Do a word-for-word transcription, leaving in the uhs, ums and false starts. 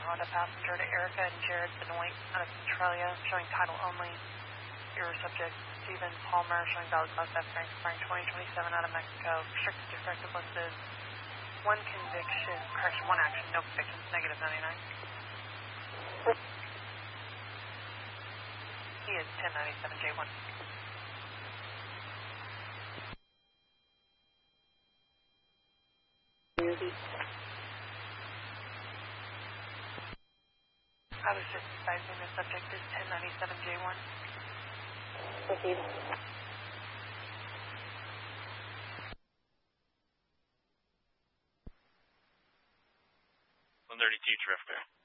Honda passenger to Erica and Jared Benoit out of Centralia, showing title only. Your subject, Stephen Palmer, showing valid class F, rank expiring twenty twenty-seven out of Mexico. Restricted diffractive lenses. One conviction, correction, one action, no convictions, negative ninety-nine. He is ten ninety-seven J one. I was just advising the subject is ten ninety-seven J one. Proceed. one thirty-two, Drifter.